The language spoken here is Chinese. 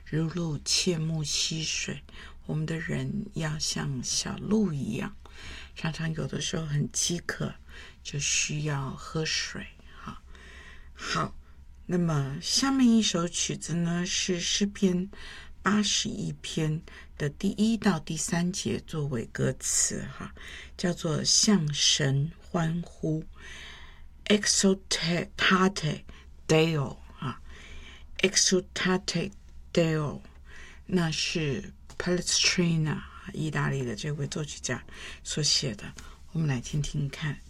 如鹿切莫溪水。我们的人要像小鹿一样，常常有的时候很饥渴，就需要喝水。好，那么下面一首曲子呢，是诗篇81篇的第1到第3节作为歌词，叫做向神欢呼 Exultate Deo Exultate Deo， 那是 Palestrina 意大利的这位作曲家所写的，我们来听听看。